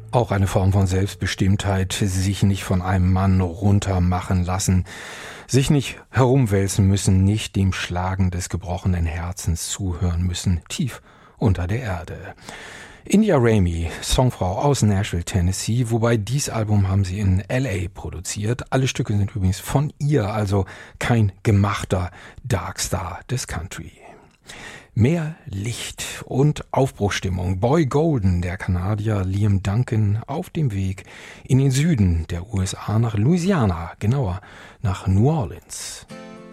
Auch eine Form von Selbstbestimmtheit, sich nicht von einem Mann runtermachen lassen, sich nicht herumwälzen müssen, nicht dem Schlagen des gebrochenen Herzens zuhören müssen, tief unter der Erde. India Ramey, Songfrau aus Nashville, Tennessee, wobei dies Album haben sie in L.A. produziert. Alle Stücke sind übrigens von ihr, also kein gemachter Darkstar des Country. Mehr Licht und Aufbruchstimmung. Boy Golden, der Kanadier Liam Duncan, auf dem Weg in den Süden der USA nach Louisiana, genauer nach New Orleans.